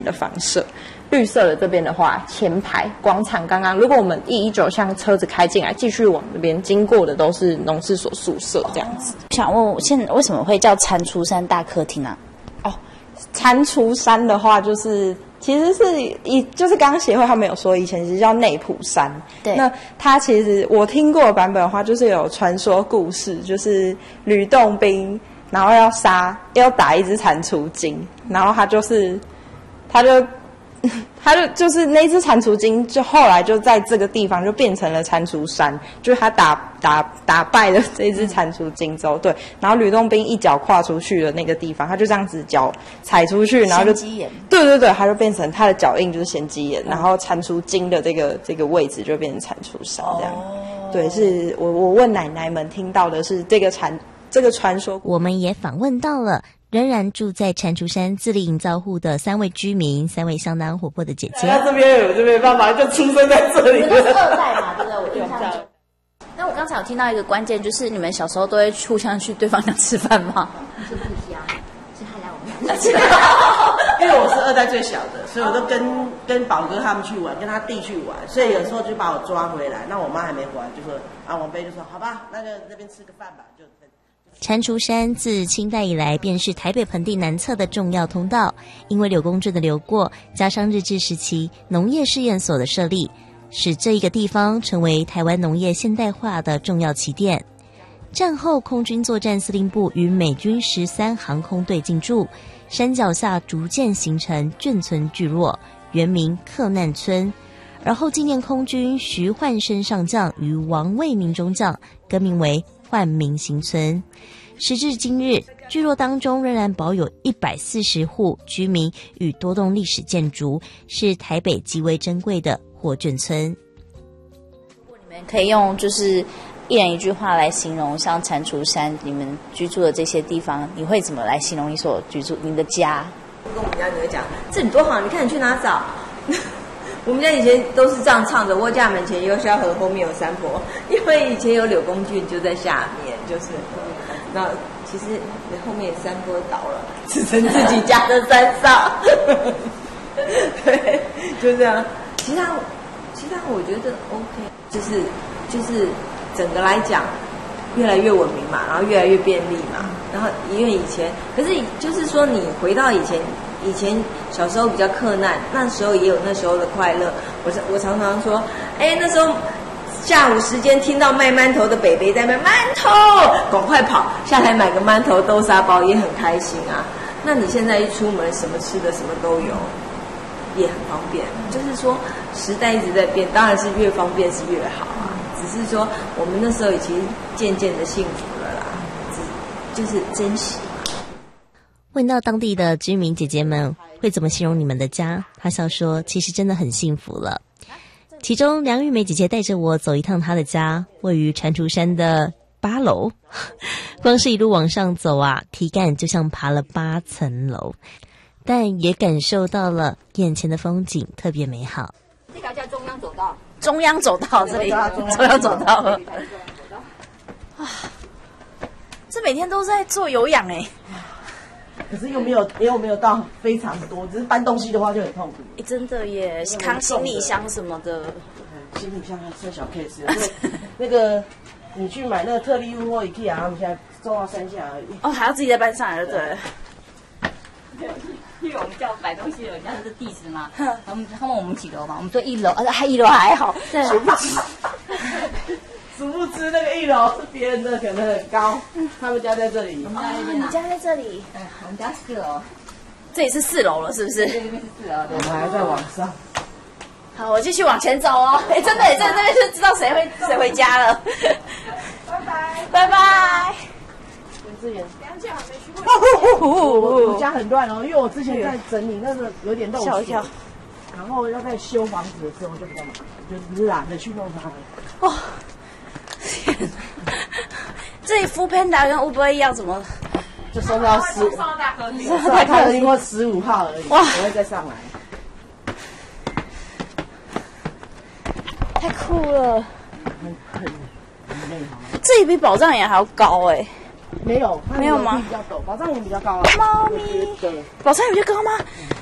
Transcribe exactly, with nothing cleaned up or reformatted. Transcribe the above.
的房舍。绿色的这边的话，前排广场刚刚，如果我们一一九巷车子开进来，继续往那边经过的都是农事所宿舍这样子。 想问，我现在为什么会叫蟾蜍山大客厅啊？ 哦，蟾蜍山的话，就是其实是以就是刚刚协会他们有说，以前其实叫内埔山。 对， 那它其实我听过的版本的话，就是有传说故事，就是吕洞宾，然后要杀要打一只蟾蜍精，然后他就是他就。他就就是那只蟾蜍精，就后来就在这个地方就变成了蟾蜍山，就是他打打打败了这只蟾蜍精之后，对，然后吕洞宾一脚跨出去的那个地方，他就这样子脚踩出去，然后就仙鸡眼， 对对对，他就变成他的脚印就是仙鸡眼，嗯、然后蟾蜍精的这个这个位置就变成蟾蜍山这样。哦、对，是我我问奶奶们听到的是这个蟾这个传说。 我们也访问到了。仍然住在蟾蜍山自力营造户的三位居民，三位相当活泼的姐姐。 那这边有这边爸爸就出生在这里了， 是二代嘛，对不对？我印象中。那我刚才有听到一个关键，就是你们小时候都会互相去对方家吃饭吗？ 是不香，是他来我们家吃。 因为我是二代最小的，所以我都跟跟宝哥他们去玩，跟他弟去玩，所以有时候就把我抓回来。那我妈还没回来，就说啊，王贝就说好吧，那就那边吃个饭吧，就。 蟾蜍山自清代以来便是台北盆地南侧的重要通道，因为柳公圳的流过，加上日治时期农业试验所的设立，使这一个地方成为台湾农业现代化的重要起点。战后空军作战司令部与美军十三航空队进驻，山脚下逐渐形成眷村聚落，原名克难村，而后纪念空军徐焕生上将与王卫民中将，更名为焕民新村。时至今日，聚落当中仍然保有一百四十户居民与多栋历史建筑，是台北极为珍贵的活眷村。 如果你们可以用就是一人一句话来形容像蟾蜍山你们居住的这些地方，你会怎么来形容你所居住你的家？ 跟我们家女儿讲，这里多好，你看你去哪找？我们家以前都是这样唱的，窝家门前有小河，后面有山坡，因为以前有柳公圳就在下面，就是那其实后面山坡倒了，只剩自己家的山上。对，就这样。其他其他我觉得 OK， 就是就是整个来讲越来越文明嘛，然后越来越便利嘛，然后因为以前，可是就是说你回到以前。以前小时候比较克难，那时候也有那时候的快乐。我我常常说，哎，那时候下午时间听到卖馒头的北北在卖馒头，赶快跑下来买个馒头豆沙包，也很开心啊。那你现在一出门，什么吃的什么都有，也很方便。就是说时代一直在变，当然是越方便是越好啊。只是说我们那时候已经渐渐的幸福了啦，只就是珍惜。 问到当地的居民姐姐们会怎么形容你们的家，她笑说其实真的很幸福了。其中梁玉梅姐姐带着我走一趟她的家，位于蟾蜍山的八楼，光是一路往上走啊，体感就像爬了八层楼，但也感受到了眼前的风景特别美好。 这条叫中央走道， 中央走道这里，中央走道了。啊，这每天都在做有氧哎、欸。 可是又没有又没有到非常多，只是搬东西的话就很痛苦。 欸、真的耶，扛行李箱什么的。 行李箱还是小 case。那个你去买那个特利屋或 IKEA， 他们现在做到三下而已。 哦，还要自己再搬上来就对了。 因为我们叫摆东西的人家是地址嘛，他们他问我们几楼嘛，我们说一楼，啊，还一楼还好。对。 殊不知那个一楼是别人的，可能很高。他们家在这里。 我们家那边、啊哦、你家在这里？ 嗯，我们家四楼。 这里是四楼了，是不是？ 这边是四楼。 我们还在往上。 好，我继续往前走哦。哎，真的，真的，这边就知道谁会谁回家了。 拜拜， 拜拜。 文志远， 梁家还没去过。 我我家很乱哦，因为我之前在整理那个有点漏水，然后要在修房子的时候就比较麻烦，就懒得去弄它了。 哦。这里 Foodpanda 跟 Uber Eats 要怎么？ 就送到十， 送到大客厅， 送到大客厅或十五号而已， 哇， 不会再上来。 太酷了！ 很很很累哈。 这里比宝藏岩还要高哎、欸。 没有， 没有吗？ 比较陡，宝藏岩比较高啊。 猫咪，宝藏岩比较高吗？ 嗯